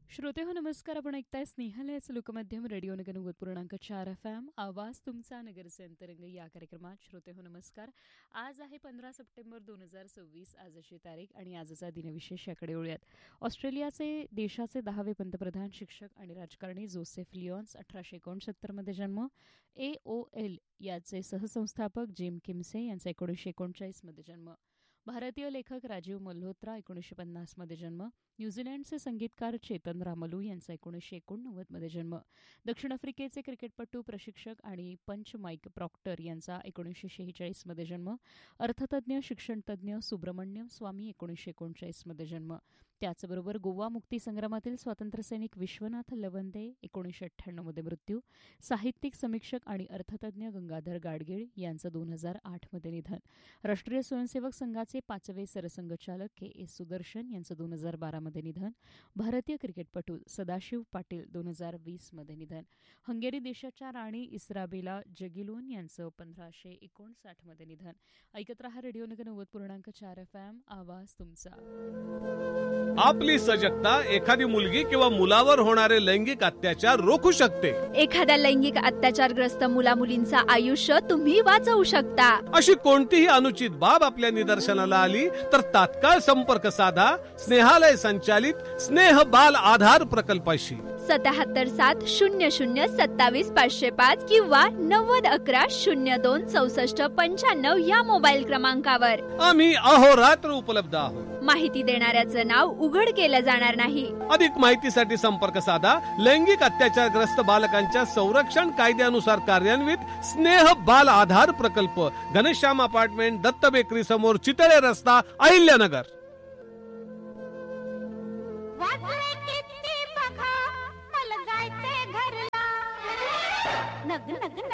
श्रोते हो नमस्कार. आपण ऐकताय स्नेहालयाचं लोकमाध्यम रेडिओ नगर 90.4 FM. आवाज तुमचा नगरचे अंतरंग या कार्यक्रमात श्रोते हो नमस्कार. आज आहे 15 सप्टेंबर 2026. आजची तारीख आणि आजचा दिनविशेष याकडे वळूयात. ऑस्ट्रेलियाचे देशाचे 10वे पंतप्रधान, शिक्षक आणि राजकारणी जोसेफ लिओन्स 1869 मध्ये जन्म. AOL याचे सहसंस्थापक जिम किमसे यांचा 1939 मध्ये जन्म. भारतीय लेखक राजीव मल्होत्रा 1950 मध्ये जन्म. न्यूझीलंडचे संगीतकार चेतन रामलू यांचा 1989 मध्ये जन्म. दक्षिण आफ्रिकेचे क्रिकेटपटू, प्रशिक्षक आणि पंच माईक प्रॉक्टर यांचा 1946 मध्ये जन्म. अर्थतज्ञ, शिक्षणतज्ञ सुब्रमण्यम स्वामी 1939 मध्ये जन्म. त्याचबरोबर गोवा मुक्तीसंग्रामातील स्वातंत्र्यसैनिक विश्वनाथ लवंदे 1998 मध्ये मृत्यू. साहित्यिक, समीक्षक आणि अर्थतज्ञ गंगाधर गाडगीळ यांचं 2008 मध्ये निधन. राष्ट्रीय स्वयंसेवक संघाचे 5वे सरसंघचालक KS सुदर्शन यांचं 2012 मध्ये निधन. भारतीय क्रिकेटपटू सदाशिव पाटील 2020 मध्ये निधन. हंगेरी देशाच्या राणी इस्राबेला जगिलोन यांचं 1559 मध्ये निधन. ऐकत रहा रेडिओ नगर 90.4 FM. आवाज तुमचा. आपली सजगता एखादी मुलगी किंवा मुलावर होणारे लैंगिक अत्याचार रोखू शकते. एखाद्या लैंगिक अत्याचारग्रस्त मुलामुलींचं आयुष्य तुम्ही वाचवू शकता. अशी कोणतीही अनुचित बाब आपल्या निदर्शनाला आली तर तात्काळ संपर्क साधा स्नेहालय संचालित स्नेह बाल आधार प्रकल्पाशी. 77-700-27-505 किंवा 9011-02-6495 या मोबाईल क्रमांकावर आम्ही अहोरात्र उपलब्ध आहोत. माहिती देणाऱ्याचं नाव उघड केलं जाणार नाही. अधिक माहितीसाठी संपर्क साधा लैंगिक अत्याचारग्रस्त बालकांच्या संरक्षण कायद्यानुसार कार्यान्वित स्नेह बाल आधार प्रकल्प, घनश्याम अपार्टमेंट, दत्त बेकरी समोर, चितळे रस्ता, अहिल्यानगर. नग नग